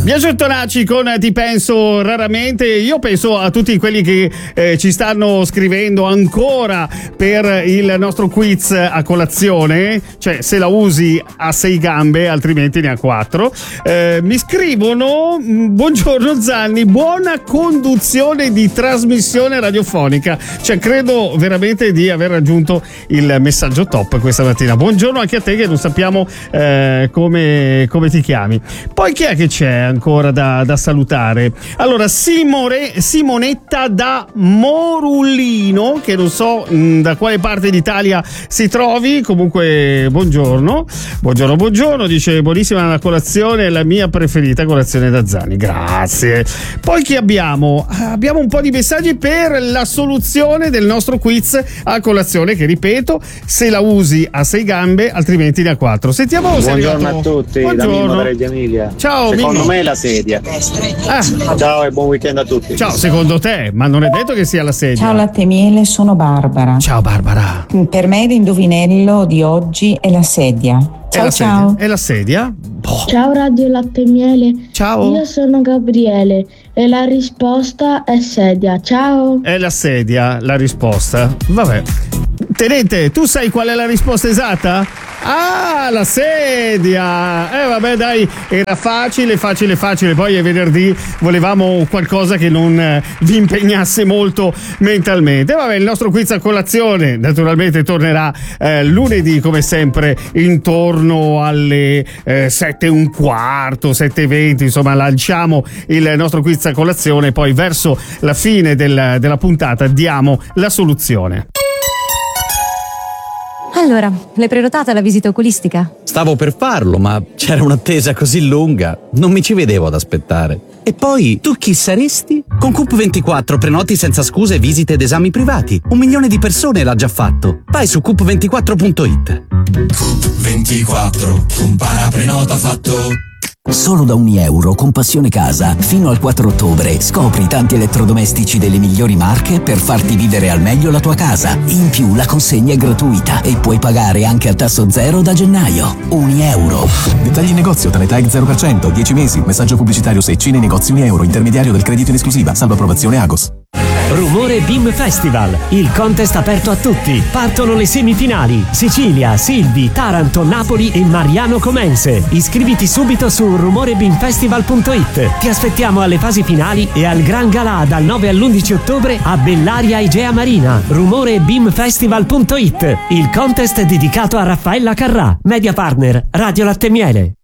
Biagio Tonacci con Ti penso raramente. Io penso a tutti quelli che ci stanno scrivendo ancora per il nostro quiz a colazione, cioè se la usi a 6 gambe altrimenti ne ha 4. Mi scrivono: buongiorno Zanni, buona conduzione di trasmissione radiofonica. Cioè credo veramente di aver raggiunto il messaggio top questa mattina. Buongiorno anche a te, che non sappiamo come ti chiami. Poi chi è che c'è ancora da salutare? Allora, Simonetta da Morullino, che non so da quale parte d'Italia si trovi. Comunque buongiorno, dice: buonissima la colazione, la mia preferita colazione da Zanni, grazie. Poi chi abbiamo? Abbiamo un po' di messaggi per la soluzione del nostro quiz a colazione, che ripeto, se la usi a 6 gambe altrimenti ne ha 4. Sentiamo. Buongiorno a tutti. Buongiorno. Da Mimmo da Reggio Emilia. Ciao. Secondo Mimmo. me è la sedia. Ciao e buon weekend a tutti. Ciao, secondo te, ma non è detto che sia la sedia. Ciao latte e miele, sono Barbara. Ciao Barbara. Per me l'indovinello di oggi è la sedia. Ciao. È la sedia? Boh. Ciao Radio Latte e Miele. Ciao. Io sono Gabriele e la risposta è sedia. Ciao. È la sedia la risposta. Vabbè. Tenente, tu sai qual è la risposta esatta? Ah, la sedia! Vabbè, dai, era facile. Poi è venerdì, volevamo qualcosa che non vi impegnasse molto mentalmente. Vabbè, il nostro quiz a colazione naturalmente tornerà lunedì, come sempre, intorno alle 7:15, 7:20. Insomma, lanciamo il nostro quiz a colazione. Poi verso la fine della puntata diamo la soluzione. Allora, l'hai prenotata la visita oculistica? Stavo per farlo, ma c'era un'attesa così lunga, non mi ci vedevo ad aspettare. E poi, tu chi saresti? Con Coop24 prenoti senza scuse visite ed esami privati. 1 milione di persone l'ha già fatto. Vai su coop24.it. Coop24, un paraprenota fatto. Solo da €1 con Passione Casa, fino al 4 ottobre, scopri tanti elettrodomestici delle migliori marche per farti vivere al meglio la tua casa. In più la consegna è gratuita e puoi pagare anche a tasso zero da gennaio. €1. Dettagli in negozio, Tanetag 0%, 10 mesi, messaggio pubblicitario Seccine, negozi €1, intermediario del credito in esclusiva, salvo approvazione Agos. Rumore BIM Festival, il contest aperto a tutti. Partono le semifinali: Sicilia, Silvi, Taranto, Napoli e Mariano Comense. Iscriviti subito su rumorebimfestival.it. Ti aspettiamo alle fasi finali e al Gran Galà dal 9 all'11 ottobre a Bellaria Igea Marina. Rumorebimfestival.it, il contest dedicato a Raffaella Carrà, media partner Radio Latte e Miele.